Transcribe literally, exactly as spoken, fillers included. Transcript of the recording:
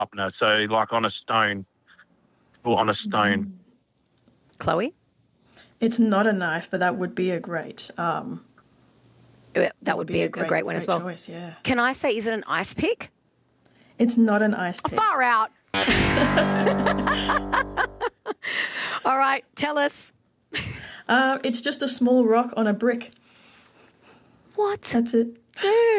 sharpener. So like on a stone, or on a stone. Chloe? It's not a knife, but that would be a great. Um, that, that would be, be a, a great, great one great as well. Choice, yeah. Can I say, is it an ice pick? It's not an ice pick. Oh, far out. All right, tell us. Uh, it's just a small rock on a brick. What? That's it. Dude.